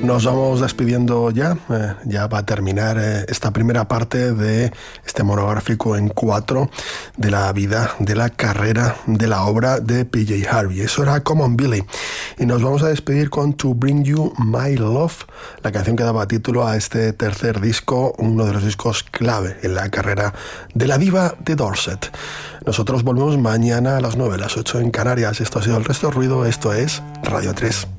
Nos vamos despidiendo ya. Ya va a terminar esta primera parte de este monográfico en 4 de la vida, de la carrera, de la obra de PJ Harvey. Eso era Common Billy. Y nos vamos a despedir con To Bring You My Love, la canción que daba título a este tercer disco, uno de los discos clave en la carrera de la diva de Dorset. Nosotros volvemos mañana a las 9, las 8 en Canarias. Esto ha sido El Resto Ruido. Esto es Radio 3.